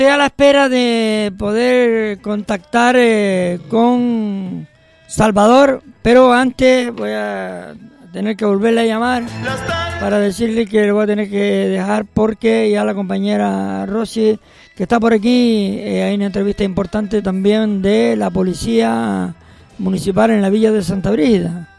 Estoy a la espera de poder contactar con Salvador, pero antes voy a tener que volverle a llamar para decirle que le voy a tener que dejar porque ya la compañera Rosy, que está por aquí, hay una entrevista importante también de la policía municipal en la villa de Santa Brígida.